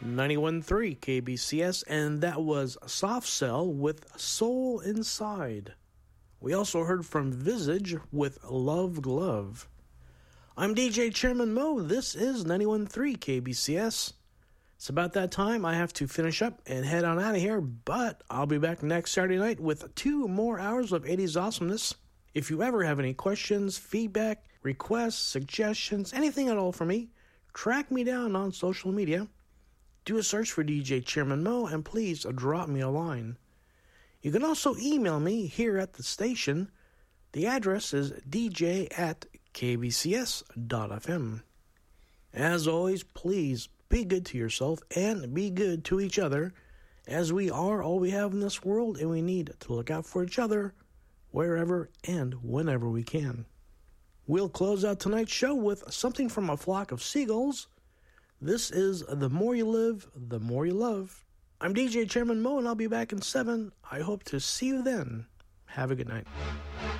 91.3 KBCS, and that was Soft Cell with Soul Inside. We also heard from Visage with Love Glove. I'm DJ Chairman Mo. This is 91.3 KBCS. It's about that time. I have to finish up and head on out of here, but I'll be back next Saturday night with 2 more hours of 80s awesomeness. If you ever have any questions, feedback, requests, suggestions, anything at all for me, track me down on social media. Do a search for DJ Chairman Mo and please drop me a line. You can also email me here at the station. The address is dj@kbcs.fm. As always, please be good to yourself and be good to each other, as we are all we have in this world and we need to look out for each other wherever and whenever we can. We'll close out tonight's show with something from A Flock of Seagulls. This is The More You Live, The More You Love. I'm DJ Chairman Mo, and I'll be back in 7. I hope to see you then. Have a good night.